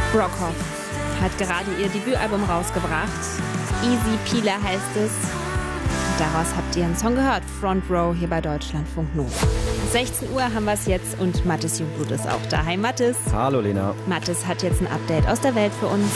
Brockhoff hat gerade ihr Debütalbum rausgebracht. Easy Peeler heißt es. Daraus habt ihr einen Song gehört, Front Row, hier bei Deutschlandfunk Nova. 16 Uhr haben wir es jetzt und Mathis Jungblut ist auch da. Hi Mathis. Hallo Lena. Mathis hat jetzt ein Update aus der Welt für uns.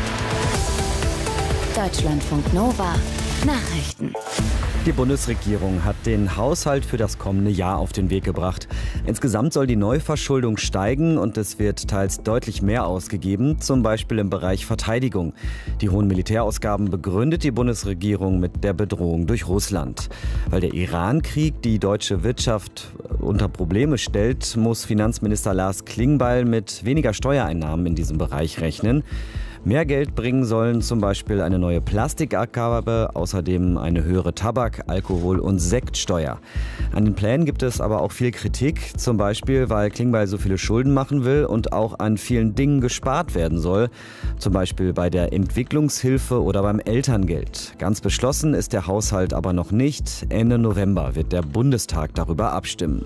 Deutschlandfunk Nova Nachrichten. Die Bundesregierung hat den Haushalt für das kommende Jahr auf den Weg gebracht. Insgesamt soll die Neuverschuldung steigen und es wird teils deutlich mehr ausgegeben, zum Beispiel im Bereich Verteidigung. Die hohen Militärausgaben begründet die Bundesregierung mit der Bedrohung durch Russland. Weil der Iran-Krieg die deutsche Wirtschaft unter Probleme stellt, muss Finanzminister Lars Klingbeil mit weniger Steuereinnahmen in diesem Bereich rechnen. Mehr Geld bringen sollen zum Beispiel eine neue Plastikabgabe, außerdem eine höhere Tabak-, Alkohol- und Sektsteuer. An den Plänen gibt es aber auch viel Kritik, zum Beispiel, weil Klingbeil so viele Schulden machen will und auch an vielen Dingen gespart werden soll, zum Beispiel bei der Entwicklungshilfe oder beim Elterngeld. Ganz beschlossen ist der Haushalt aber noch nicht. Ende November wird der Bundestag darüber abstimmen.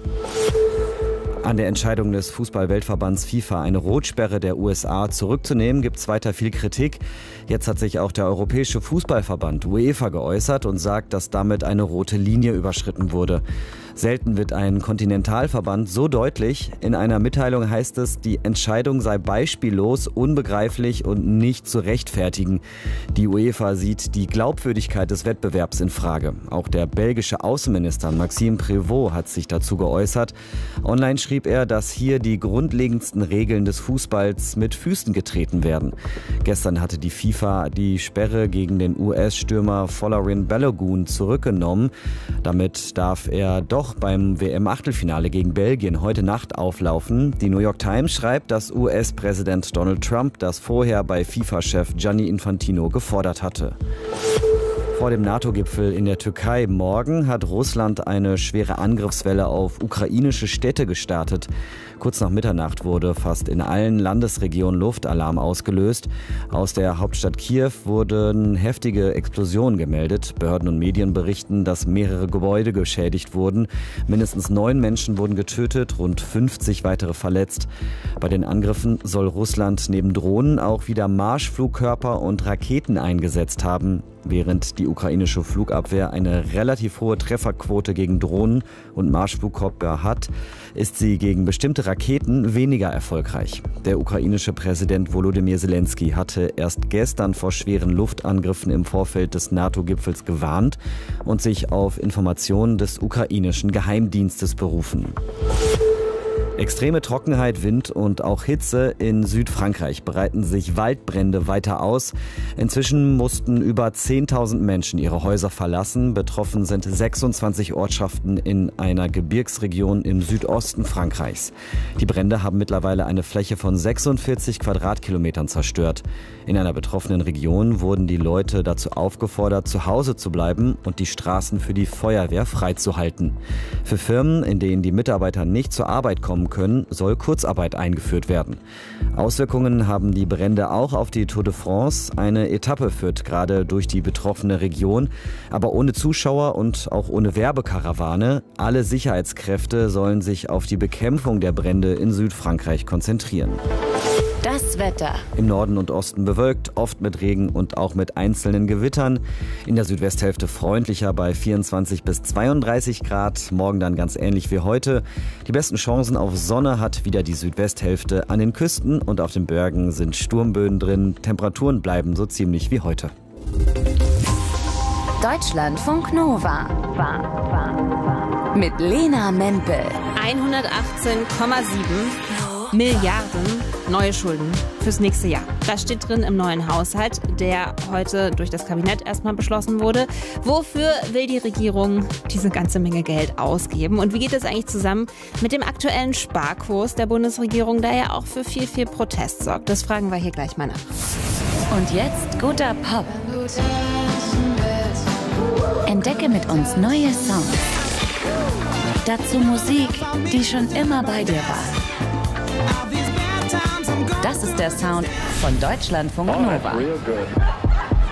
An der Entscheidung des Fußball-Weltverbands FIFA, eine Rotsperre der USA zurückzunehmen, gibt es weiter viel Kritik. Jetzt hat sich auch der Europäische Fußballverband UEFA geäußert und sagt, dass damit eine rote Linie überschritten wurde. Selten wird ein Kontinentalverband so deutlich. In einer Mitteilung heißt es, die Entscheidung sei beispiellos, unbegreiflich und nicht zu rechtfertigen. Die UEFA sieht die Glaubwürdigkeit des Wettbewerbs in Frage. Auch der belgische Außenminister Maxime Prévost hat sich dazu geäußert. Online schrieb er, dass hier die grundlegendsten Regeln des Fußballs mit Füßen getreten werden. Gestern hatte die FIFA die Sperre gegen den US-Stürmer Folarin Balogun zurückgenommen. Damit darf er doch beim WM-Achtelfinale gegen Belgien heute Nacht auflaufen. Die New York Times schreibt, dass US-Präsident Donald Trump das vorher bei FIFA-Chef Gianni Infantino gefordert hatte. Vor dem NATO-Gipfel in der Türkei morgen hat Russland eine schwere Angriffswelle auf ukrainische Städte gestartet. Kurz nach Mitternacht wurde fast in allen Landesregionen Luftalarm ausgelöst. Aus der Hauptstadt Kiew wurden heftige Explosionen gemeldet. Behörden und Medien berichten, dass mehrere Gebäude geschädigt wurden. Mindestens 9 Menschen wurden getötet, rund 50 weitere verletzt. Bei den Angriffen soll Russland neben Drohnen auch wieder Marschflugkörper und Raketen eingesetzt haben. Während die ukrainische Flugabwehr eine relativ hohe Trefferquote gegen Drohnen und Marschflugkörper hat, ist sie gegen bestimmte Raketen weniger erfolgreich. Der ukrainische Präsident Volodymyr Zelensky hatte erst gestern vor schweren Luftangriffen im Vorfeld des NATO-Gipfels gewarnt und sich auf Informationen des ukrainischen Geheimdienstes berufen. Extreme Trockenheit, Wind und auch Hitze in Südfrankreich breiten sich Waldbrände weiter aus. Inzwischen mussten über 10.000 Menschen ihre Häuser verlassen. Betroffen sind 26 Ortschaften in einer Gebirgsregion im Südosten Frankreichs. Die Brände haben mittlerweile eine Fläche von 46 Quadratkilometern zerstört. In einer betroffenen Region wurden die Leute dazu aufgefordert, zu Hause zu bleiben und die Straßen für die Feuerwehr freizuhalten. Für Firmen, in denen die Mitarbeiter nicht zur Arbeit kommen können, soll Kurzarbeit eingeführt werden. Auswirkungen haben die Brände auch auf die Tour de France. Eine Etappe führt gerade durch die betroffene Region, aber ohne Zuschauer und auch ohne Werbekarawane. Alle Sicherheitskräfte sollen sich auf die Bekämpfung der Brände in Südfrankreich konzentrieren. Das Wetter. Im Norden und Osten bewölkt, oft mit Regen und auch mit einzelnen Gewittern. In der Südwesthälfte freundlicher bei 24 bis 32 Grad. Morgen dann ganz ähnlich wie heute. Die besten Chancen auf Sonne hat wieder die Südwesthälfte. An den Küsten und auf den Bergen sind Sturmböen drin. Temperaturen bleiben so ziemlich wie heute. Deutschlandfunk Nova. Mit Lena Mempel. 118,7 Milliarden neue Schulden fürs nächste Jahr. Das steht drin im neuen Haushalt, der heute durch das Kabinett erstmal beschlossen wurde. Wofür will die Regierung diese ganze Menge Geld ausgeben? Und wie geht es eigentlich zusammen mit dem aktuellen Sparkurs der Bundesregierung, der ja auch für viel Protest sorgt? Das fragen wir hier gleich mal nach. Und jetzt guter Pop. Entdecke mit uns neue Songs. Dazu Musik, die schon immer bei dir war. Das ist der Sound von Deutschlandfunk Nova.